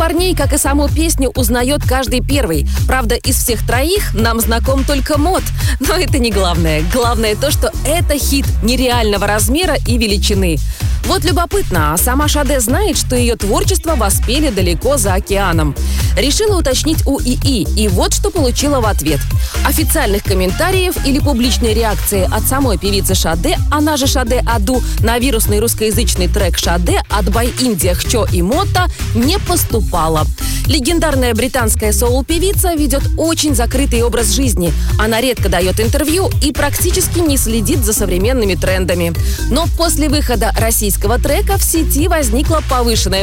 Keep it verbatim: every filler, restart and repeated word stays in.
парней, как и саму песню, узнает каждый первый. Правда, из всех троих нам знаком только Мот. Но это не главное. Главное то, что это хит нереального размера и величины. Вот любопытно, а сама Шаде знает, что ее творчество воспели далеко за океаном. Решила уточнить у ИИ, и вот что получила в ответ. Официальных комментариев или публичной реакции от самой певицы Шаде, она же Шаде Аду, на вирусный русскоязычный трек Шаде от Бай Индия, Хчо и Мота не поступало. Легендарная британская соул-певица ведет очень закрытый образ жизни. Она редко дает интервью и практически не следит за современными трендами. Но после выхода российского трека в сети возникла повышенная